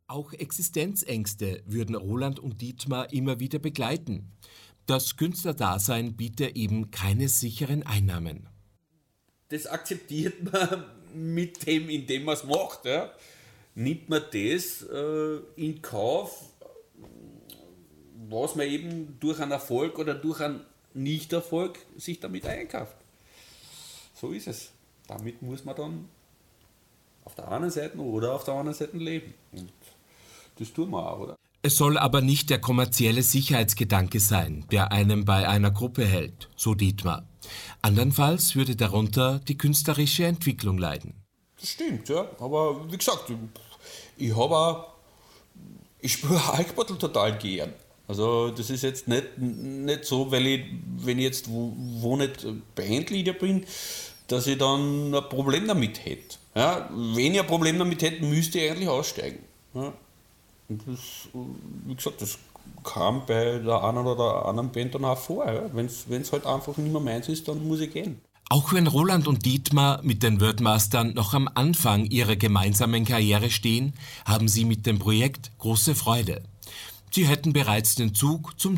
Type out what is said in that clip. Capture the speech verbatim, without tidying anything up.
Auch Existenzängste würden Roland und Dietmar immer wieder begleiten. Das Künstlerdasein biete eben keine sicheren Einnahmen. Das akzeptiert man mit dem, indem man es macht. Ja. Nimmt man das äh, in Kauf, was man eben durch einen Erfolg oder durch einen Nichterfolg sich damit einkauft. So ist es. Damit muss man dann auf der einen Seite oder auf der anderen Seite leben. Und das tun wir auch, oder? Es soll aber nicht der kommerzielle Sicherheitsgedanke sein, der einen bei einer Gruppe hält, so Dietmar. Andernfalls würde darunter die künstlerische Entwicklung leiden. Das stimmt, ja. Aber wie gesagt, ich habe auch, ich spiele Halkbattel total gern. Also das ist jetzt nicht, nicht so, weil ich, wenn ich jetzt wo, wo nicht Bandleader bin, dass ich dann ein Problem damit hätte. Ja, wenn ich ein Problem damit hätte, müsste ich eigentlich aussteigen. Ja. Und das, wie gesagt, das kam bei der einen oder der anderen Band dann auch vor. Ja. Wenn es halt einfach nicht mehr meins ist, dann muss ich gehen. Auch wenn Roland und Dietmar mit den Wordmastern noch am Anfang ihrer gemeinsamen Karriere stehen, haben sie mit dem Projekt große Freude. Sie hätten bereits den Zug zum